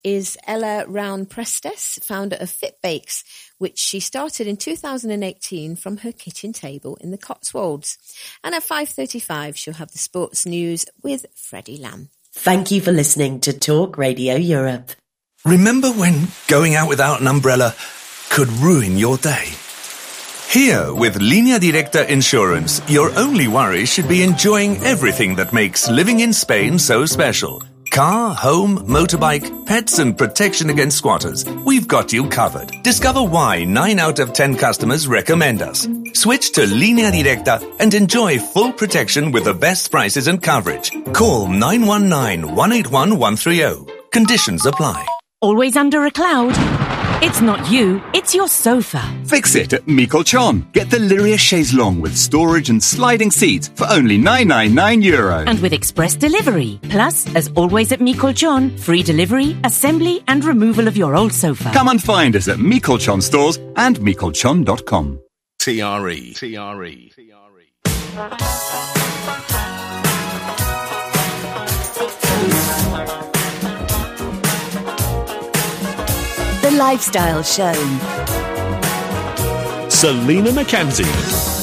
is Ella Round-Prestes, founder of Fit Bakes, which she started in 2018 from her kitchen table in the Cotswolds. And at 5:35, she'll have the sports news with Freddie Lamb. Thank you for listening to Talk Radio Europe. Remember when going out without an umbrella could ruin your day? Here, with Línea Directa Insurance, your only worry should be enjoying everything that makes living in Spain so special. Car, home, motorbike, pets and protection against squatters. We've got you covered. Discover why 9 out of 10 customers recommend us. Switch to Línea Directa and enjoy full protection with the best prices and coverage. Call 919-181-130. Conditions apply. Always under a cloud? It's not you, it's your sofa. Fix it at Micolchon. Get the Lyria chaise longue with storage and sliding seats for only €999. And with express delivery. Plus, as always at Micolchon, free delivery, assembly and removal of your old sofa. Come and find us at Micolchon stores and micolchon.com. TRE. The Lifestyle Show. Selena McKenzie.